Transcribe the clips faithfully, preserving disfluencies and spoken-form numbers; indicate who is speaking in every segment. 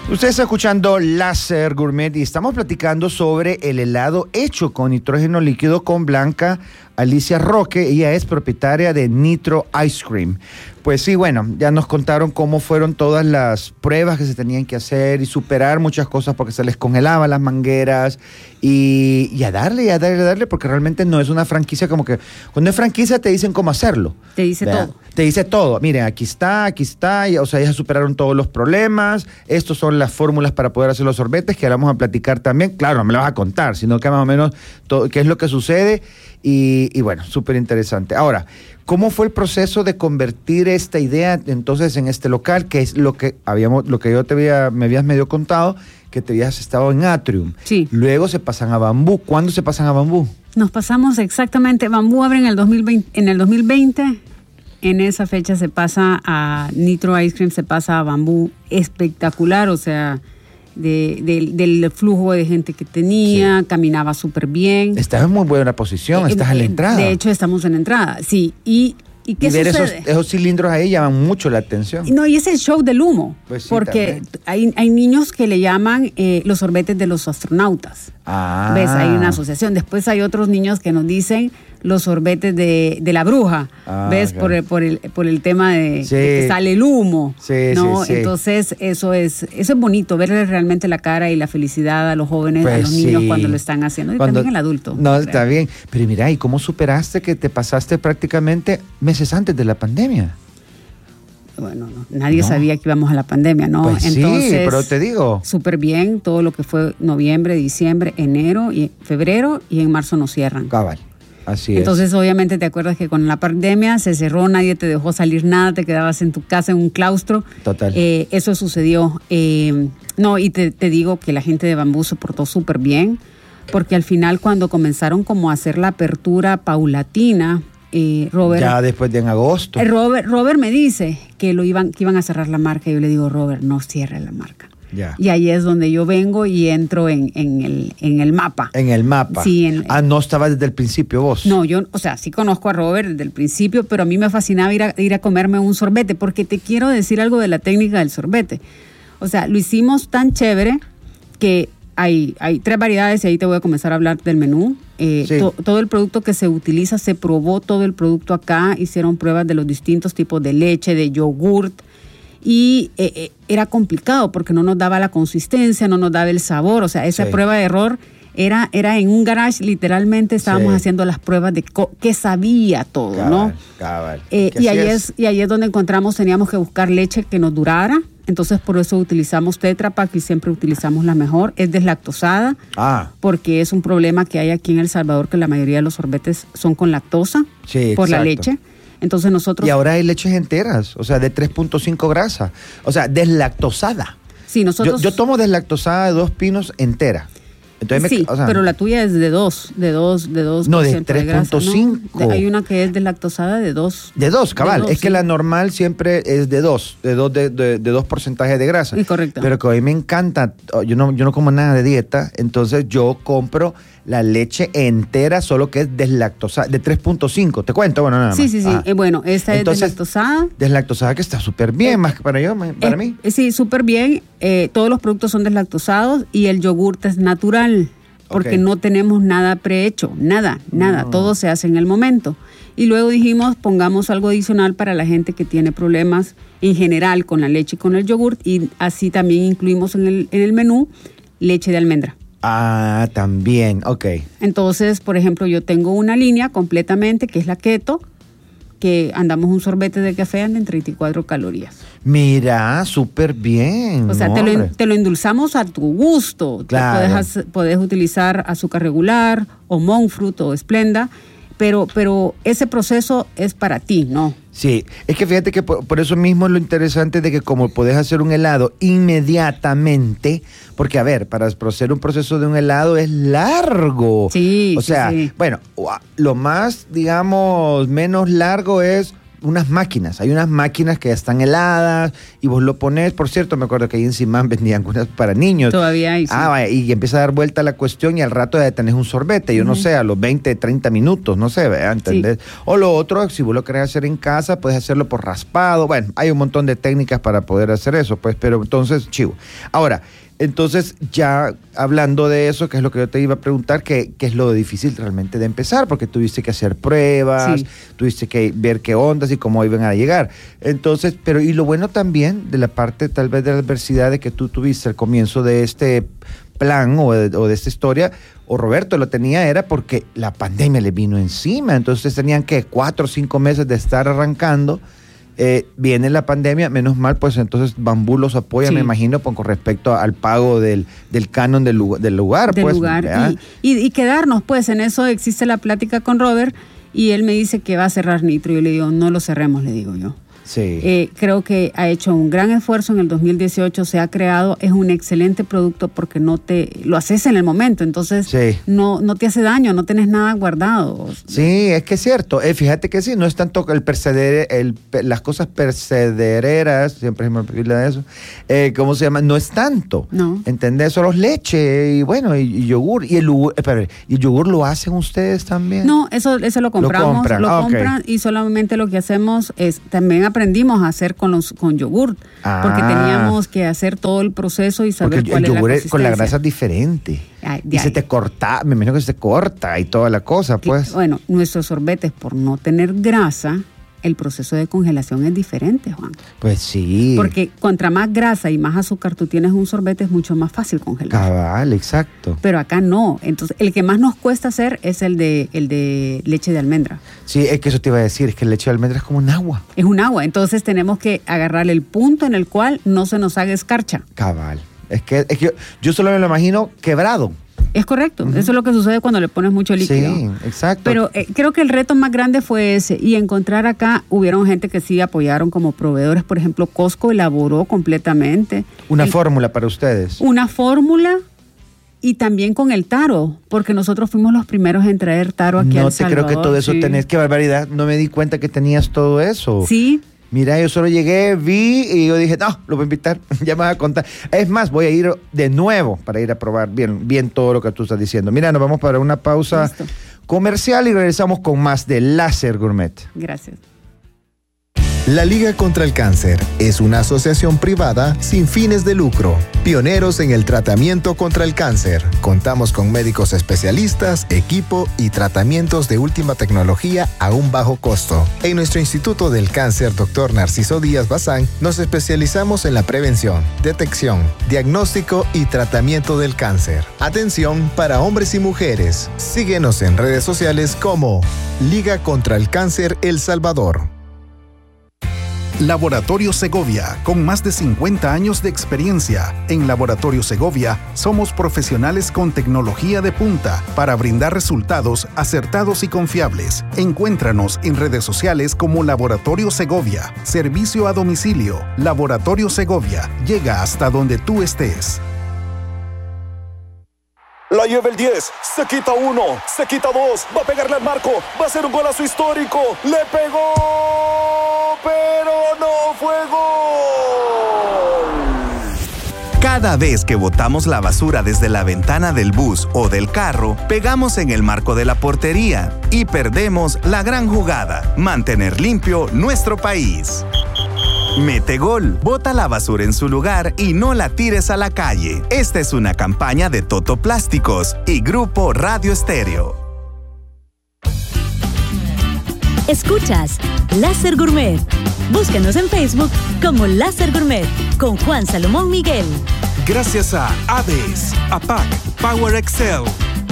Speaker 1: Usted está escuchando Láser Gourmet y estamos platicando sobre el helado hecho con nitrógeno líquido con Blanca Alicia Roque. Ella es propietaria de Nitro Ice Cream. Pues sí, bueno, ya nos contaron cómo fueron todas las pruebas que se tenían que hacer y superar muchas cosas porque se les congelaban las mangueras y, y a darle, y a darle, a darle, porque realmente no es una franquicia como que... Cuando es franquicia te dicen cómo hacerlo.
Speaker 2: Te dice
Speaker 1: ¿verdad?
Speaker 2: todo.
Speaker 1: Te dice todo. Miren, aquí está, aquí está, y, o sea, ya superaron todos los problemas. Estos son las fórmulas para poder hacer los sorbetes que ahora vamos a platicar también. Claro, no me lo vas a contar, sino que más o menos todo, qué es lo que sucede y, y bueno, súper interesante. Ahora, ¿cómo fue el proceso de convertir esta idea entonces en este local? Que es lo que habíamos, lo que yo te había, me habías medio contado, que te habías estado en Atrium.
Speaker 2: Sí.
Speaker 1: Luego se pasan a Bambú. ¿Cuándo se pasan a Bambú?
Speaker 2: Nos pasamos exactamente, Bambú abre en el dos mil veinte, en el dos mil veinte. En esa fecha se pasa a Nitro Ice Cream, se pasa a Bambú. Espectacular, o sea, de, de, del flujo de gente que tenía, sí. Caminaba súper bien.
Speaker 1: Estás en muy buena posición,
Speaker 2: eh,
Speaker 1: estás
Speaker 2: eh,
Speaker 1: a la entrada.
Speaker 2: De hecho, estamos en la entrada, sí. ¿Y, y qué
Speaker 1: y ver
Speaker 2: sucede?
Speaker 1: Esos, esos cilindros ahí llaman mucho la atención.
Speaker 2: No, y es el show del humo,
Speaker 1: pues sí,
Speaker 2: porque hay, hay niños que le llaman eh, los sorbetes de los astronautas.
Speaker 1: Ah.
Speaker 2: ¿Ves? Hay una asociación. Después hay otros niños que nos dicen los sorbetes de, de la bruja, ah, ¿ves? Claro. Por, el, por, el, por el tema de, sí. de que sale el humo,
Speaker 1: sí,
Speaker 2: ¿no?
Speaker 1: Sí, sí.
Speaker 2: Entonces, eso es eso es bonito, verle realmente la cara y la felicidad a los jóvenes,
Speaker 1: pues
Speaker 2: a los niños
Speaker 1: sí.
Speaker 2: cuando lo están haciendo, y
Speaker 1: cuando,
Speaker 2: también el adulto.
Speaker 1: No, está bien. Pero mira, ¿y cómo superaste que te pasaste prácticamente meses antes de la pandemia?
Speaker 2: Bueno, no, nadie
Speaker 1: no.
Speaker 2: sabía que íbamos a la pandemia, ¿no?
Speaker 1: Pues
Speaker 2: Entonces,
Speaker 1: sí, pero te digo.
Speaker 2: Súper bien, todo lo que fue noviembre, diciembre, enero, y febrero, y en marzo nos cierran.
Speaker 1: Cabal. Así
Speaker 2: Entonces,
Speaker 1: es.
Speaker 2: obviamente, te acuerdas que con la pandemia se cerró, nadie te dejó salir nada, te quedabas en tu casa en un claustro.
Speaker 1: Total.
Speaker 2: Eh, eso sucedió. Eh, no, y te, te digo que la gente de Bambú se portó súper bien, porque al final, cuando comenzaron como a hacer la apertura paulatina, eh, Robert...
Speaker 1: Ya después de en agosto.
Speaker 2: Eh, Robert, Robert me dice que, lo iban, que iban a cerrar la marca, y yo le digo, Robert, no cierre la marca.
Speaker 1: Ya.
Speaker 2: Y ahí es donde yo vengo y entro en, en, el, en el mapa.
Speaker 1: En el mapa.
Speaker 2: Sí. En,
Speaker 1: ah, no estaba desde el principio vos.
Speaker 2: No, yo, o sea, sí conozco a Robert desde el principio, pero a mí me fascinaba ir a, ir a comerme un sorbete, porque te quiero decir algo de la técnica del sorbete. O sea, lo hicimos tan chévere que hay, hay tres variedades y ahí te voy a comenzar a hablar del menú. Eh,
Speaker 1: sí.
Speaker 2: to, todo el producto que se utiliza, se probó todo el producto acá, hicieron pruebas de los distintos tipos de leche, de yogurt. Y eh, eh, era complicado porque no nos daba la consistencia, no nos daba el sabor, o sea, esa
Speaker 1: sí.
Speaker 2: prueba de error era, era en un garage, literalmente estábamos sí. haciendo las pruebas de co- qué sabía todo,
Speaker 1: cabal,
Speaker 2: ¿no?
Speaker 1: Cabal.
Speaker 2: Eh, y, ahí
Speaker 1: es?
Speaker 2: es, y ahí es donde encontramos, teníamos que buscar leche que nos durara, entonces por eso utilizamos Tetra Pak y siempre utilizamos la mejor, es deslactosada,
Speaker 1: ah.
Speaker 2: porque es un problema que hay aquí en El Salvador, que la mayoría de los sorbetes son con lactosa,
Speaker 1: sí,
Speaker 2: por
Speaker 1: exacto.
Speaker 2: la leche. Entonces nosotros...
Speaker 1: Y ahora hay leches enteras, o sea, de tres punto cinco grasa, o sea, deslactosada.
Speaker 2: Sí, nosotros...
Speaker 1: Yo, yo tomo deslactosada de dos pinos entera. Entonces
Speaker 2: sí,
Speaker 1: me, o sea,
Speaker 2: pero la tuya es de dos, de dos, de dos.
Speaker 1: No, de tres punto cinco.
Speaker 2: No, hay una que es deslactosada de dos.
Speaker 1: De dos, cabal.
Speaker 2: De dos,
Speaker 1: es
Speaker 2: sí.
Speaker 1: que la normal siempre es de dos, de dos, de, de, de dos porcentajes de grasa.
Speaker 2: Sí, correcto.
Speaker 1: Pero que a mí me encanta, yo no, yo no como nada de dieta, entonces yo compro la leche entera, solo que es deslactosada, de tres punto cinco. ¿Te cuento? Bueno, nada más.
Speaker 2: Sí, sí, sí.
Speaker 1: Ah.
Speaker 2: Eh, bueno, esta
Speaker 1: entonces,
Speaker 2: es deslactosada.
Speaker 1: Deslactosada que está súper bien, eh, más que para yo, para
Speaker 2: eh,
Speaker 1: mí.
Speaker 2: Sí, súper bien. Eh, todos los productos son deslactosados y el yogurt es natural. Porque okay. no tenemos nada prehecho, nada, nada, no. Todo se hace en el momento. Y luego dijimos, pongamos algo adicional para la gente que tiene problemas en general con la leche y con el yogurt, y así también incluimos en el, en el menú leche de almendra.
Speaker 1: Ah, también, ok.
Speaker 2: Entonces, por ejemplo, yo tengo una línea completamente que es la keto, que andamos un sorbete de café en treinta y cuatro calorías.
Speaker 1: Mira, súper bien.
Speaker 2: O sea, te lo, te lo endulzamos a tu gusto.
Speaker 1: Claro.
Speaker 2: Puedes, puedes utilizar azúcar regular o monk fruit o Splenda, pero, pero ese proceso es para ti, ¿no?
Speaker 1: Sí, es que fíjate que por, por eso mismo es lo interesante de que como podés hacer un helado inmediatamente, porque a ver, para hacer un proceso de un helado es largo.
Speaker 2: Sí,
Speaker 1: O sea,
Speaker 2: sí, sí.
Speaker 1: bueno, lo más, digamos, menos largo es unas máquinas, hay unas máquinas que ya están heladas y vos lo pones, por cierto, me acuerdo que ahí en Simán vendían unas para niños.
Speaker 2: Todavía hay, sí.
Speaker 1: Ah, vaya, y empieza a dar vuelta la cuestión y al rato ya tenés un sorbete, yo uh-huh. no sé, a los veinte, treinta minutos, no sé, ¿verdad? ¿Entendés? Sí. O lo otro, si vos lo querés hacer en casa, puedes hacerlo por raspado, bueno, hay un montón de técnicas para poder hacer eso, pues, pero entonces, chivo. Ahora, entonces, ya hablando de eso, que es lo que yo te iba a preguntar, que, que es lo difícil realmente de empezar, porque tuviste que hacer pruebas, sí. tuviste que ver qué ondas y cómo iban a llegar. Entonces, pero y lo bueno también de la parte tal vez de la adversidad de que tú tuviste al comienzo de este plan o de, o de esta historia, o Roberto lo tenía, era porque la pandemia le vino encima, entonces tenían que cuatro o cinco meses de estar arrancando. Eh, viene la pandemia, menos mal, pues entonces Bambú los apoya, sí. me imagino, con respecto al pago del, del canon del, del lugar.
Speaker 2: Del
Speaker 1: pues,
Speaker 2: lugar, y, y, y quedarnos, pues, en eso existe la plática con Robert, y él me dice que va a cerrar Nitro, y yo le digo, no lo cerremos, le digo yo.
Speaker 1: Sí.
Speaker 2: Eh, creo que ha hecho un gran esfuerzo en el dos mil dieciocho, se ha creado, es un excelente producto porque no te lo haces en el momento, entonces
Speaker 1: sí.
Speaker 2: no, no te hace daño, no tenés nada guardado.
Speaker 1: Sí, es que es cierto, eh, fíjate que sí, no es tanto el perceder, el, las cosas percedereras, siempre se me olvida eso, eh, ¿cómo se llama? No es tanto,
Speaker 2: no.
Speaker 1: ¿entendés? Solo leche y bueno, y, y yogur, y el, espera, ¿y el yogur lo hacen ustedes también?
Speaker 2: No, eso, eso lo compramos,
Speaker 1: lo compran,
Speaker 2: lo
Speaker 1: ah,
Speaker 2: compran
Speaker 1: okay.
Speaker 2: y solamente lo que hacemos es, también aprendimos a hacer con los con yogur,
Speaker 1: ah,
Speaker 2: porque teníamos que hacer todo el proceso y saber
Speaker 1: porque
Speaker 2: cuál
Speaker 1: el
Speaker 2: es la
Speaker 1: yogur
Speaker 2: consistencia.
Speaker 1: Con la grasa es diferente.
Speaker 2: Ay,
Speaker 1: y
Speaker 2: ay.
Speaker 1: se te corta, me imagino que se te corta y toda la cosa, pues.
Speaker 2: Bueno, nuestros sorbetes, por no tener grasa, el proceso de congelación es diferente, Juan.
Speaker 1: Pues sí.
Speaker 2: Porque contra más grasa y más azúcar tú tienes un sorbete, es mucho más fácil congelar.
Speaker 1: Cabal, exacto.
Speaker 2: Pero acá no. Entonces, el que más nos cuesta hacer es el de, el de leche de almendra.
Speaker 1: Sí, es que eso te iba a decir, es que el leche de almendra es como un agua.
Speaker 2: Es un agua, entonces tenemos que agarrar el punto en el cual no se nos haga escarcha.
Speaker 1: Cabal. Es que, es que yo, yo solo me lo imagino quebrado.
Speaker 2: Es correcto, uh-huh. Eso es lo que sucede cuando le pones mucho líquido.
Speaker 1: Sí, exacto.
Speaker 2: Pero eh, creo que el reto más grande fue ese, y encontrar acá, hubieron gente que sí apoyaron como proveedores, por ejemplo, Costco elaboró completamente.
Speaker 1: Una
Speaker 2: el,
Speaker 1: fórmula para ustedes.
Speaker 2: Una fórmula, y también con el taro, porque nosotros fuimos los primeros en traer taro aquí
Speaker 1: no
Speaker 2: al Salvador.
Speaker 1: No te creo que todo eso
Speaker 2: sí.
Speaker 1: tenés, qué barbaridad, no me di cuenta que tenías todo eso.
Speaker 2: Sí.
Speaker 1: Mira, yo solo llegué, vi y yo dije, no, lo voy a invitar, ya me vas a contar. Es más, voy a ir de nuevo para ir a probar bien, bien todo lo que tú estás diciendo. Mira, nos vamos para una pausa Listo. comercial y regresamos con más de Láser Gourmet.
Speaker 2: Gracias.
Speaker 3: La Liga contra el Cáncer es una asociación privada sin fines de lucro, pioneros en el tratamiento contra el cáncer. Contamos con médicos especialistas, equipo y tratamientos de última tecnología a un bajo costo. En nuestro Instituto del Cáncer, doctor Narciso Díaz Bazán, nos especializamos en la prevención, detección, diagnóstico y tratamiento del cáncer. Atención para hombres y mujeres. Síguenos en redes sociales como Liga contra el Cáncer El Salvador.
Speaker 4: Laboratorio Segovia, con más de cincuenta años de experiencia. En Laboratorio Segovia somos profesionales con tecnología de punta para brindar resultados acertados y confiables. Encuéntranos en redes sociales como Laboratorio Segovia. Servicio a domicilio. Laboratorio Segovia. Llega hasta donde tú estés.
Speaker 5: La lleva el diez, se quita uno, se quita dos, va a pegarle al marco, va a ser un golazo histórico, le pegó, pero no fue gol.
Speaker 6: Cada vez que botamos la basura desde la ventana del bus o del carro, pegamos en el marco de la portería y perdemos la gran jugada, mantener limpio nuestro país. Mete gol, bota la basura en su lugar y no la tires a la calle. Esta es una campaña de Toto Plásticos y Grupo Radio Estéreo.
Speaker 7: Escuchas Láser Gourmet. Búscanos en Facebook como Láser Gourmet con Juan Salomón Miguel.
Speaker 4: Gracias a Hades, A P A C, Power Excel.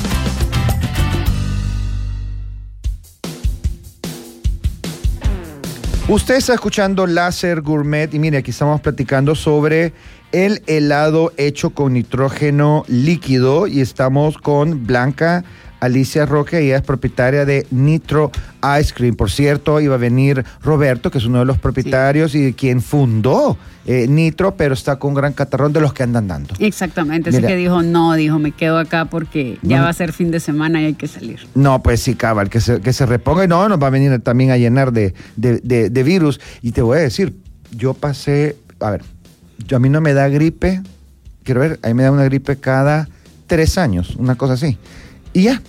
Speaker 1: Usted está escuchando Láser Gourmet y mire, aquí estamos platicando sobre el helado hecho con nitrógeno líquido y estamos con Blanca Alicia Roque, ella es propietaria de Nitro Ice Cream. Por cierto, iba a venir Roberto, que es uno de los propietarios sí. y quien fundó eh, Nitro, pero está con un gran catarrón de los que andan dando.
Speaker 2: Exactamente, así que dijo, no, dijo, me quedo acá porque ya no, va a ser fin de semana y hay que salir.
Speaker 1: No, pues sí, cabal, que se, que se reponga y no, nos va a venir también a llenar de, de, de, de virus. Y te voy a decir, yo pasé, a ver, yo, a mí no me da gripe, quiero ver, a mí me da una gripe cada tres años, una cosa así. Y ya,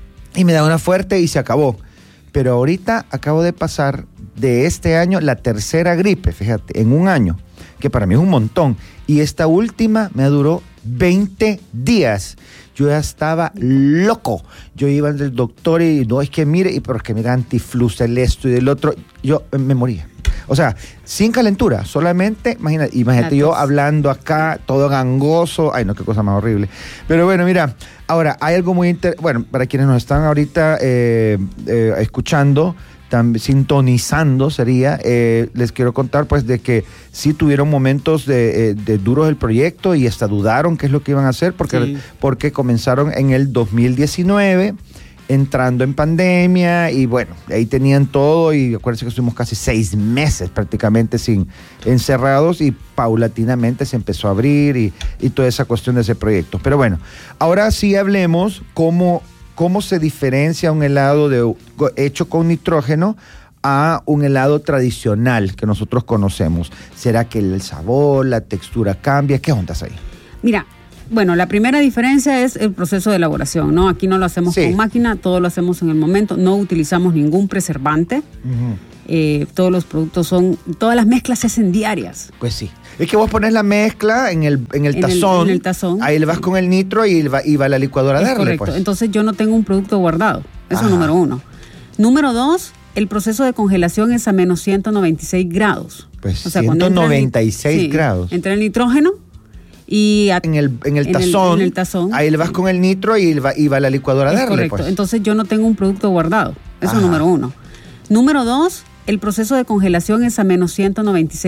Speaker 1: y me da una fuerte y se acabó. Pero ahorita acabo de pasar de este año la tercera gripe, fíjate, en un año, que para mí es un montón. Y esta última me duró veinte días. Yo ya estaba loco. Yo iba al doctor y no, es que mire, y porque mira, antiflu, el esto y del otro, yo me moría. O sea, sin calentura, solamente, imagínate, imagínate yo hablando acá, todo gangoso. Ay, no, qué cosa más horrible. Pero bueno, mira, ahora hay algo muy interesante. Bueno, para quienes nos están ahorita eh, eh, escuchando, tam, sintonizando sería, eh, les quiero contar pues de que sí tuvieron momentos de, eh, de duros del proyecto y hasta dudaron qué es lo que iban a hacer porque, sí. porque comenzaron en el dos mil diecinueve. Entrando en pandemia y bueno, ahí tenían todo y acuérdense que estuvimos casi seis meses prácticamente sin encerrados y paulatinamente se empezó a abrir y, y toda esa cuestión de ese proyecto. Pero bueno, ahora sí hablemos cómo, cómo se diferencia un helado de, hecho con nitrógeno a un helado tradicional que nosotros conocemos. ¿Será que el sabor, la textura cambia? ¿Qué ondas ahí?
Speaker 2: Mira, bueno, la primera diferencia es el proceso de elaboración, ¿no? Aquí no lo hacemos sí. con máquina, todo lo hacemos en el momento, no utilizamos ningún preservante. Uh-huh. eh, todos los productos son, todas las mezclas se hacen diarias.
Speaker 1: Pues sí. Es que vos pones la mezcla en el, en el,
Speaker 2: en
Speaker 1: tazón,
Speaker 2: el, en el tazón,
Speaker 1: ahí le vas sí. con el nitro y va, y va a la licuadora a darle.
Speaker 2: Correcto,
Speaker 1: pues.
Speaker 2: Entonces yo no tengo un producto guardado, eso es número uno. Número dos, el proceso de congelación es a menos ciento noventa y seis grados.
Speaker 1: Pues o sea, ciento noventa y seis
Speaker 2: entra el,
Speaker 1: grados.
Speaker 2: Sí, entra el nitrógeno. Y a,
Speaker 1: en, el, en, el
Speaker 2: en,
Speaker 1: tazón,
Speaker 2: el, en el tazón,
Speaker 1: ahí le vas con el nitro y va, y va a la licuadora a darle.
Speaker 2: Correcto,
Speaker 1: pues.
Speaker 2: Entonces yo no tengo un producto guardado. Eso es número uno. Número dos, el proceso de congelación es a menos ciento noventa y seis